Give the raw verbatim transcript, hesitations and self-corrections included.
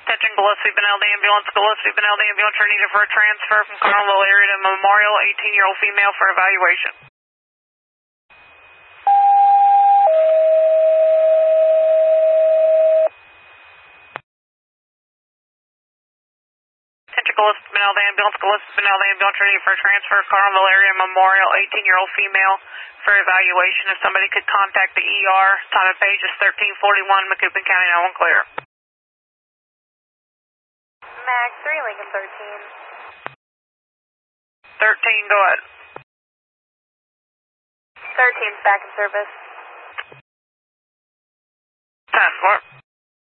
Attention Gillespie Benelli Ambulance. Gillespie Benelli Ambulance are needed for a transfer from Carmel area to Memorial, eighteen-year-old female for evaluation. Attention Gillespie Benelli Ambulance. Gillespie Benelli Ambulance are needed for a transfer from Carmel area Memorial, eighteen-year-old female for evaluation. If somebody could contact the E R, time of page is thirteen forty-one, Macoupin County, now one clear. Mag three, Lincoln thirteen. thirteen, go ahead. thirteen's back in service. Task force.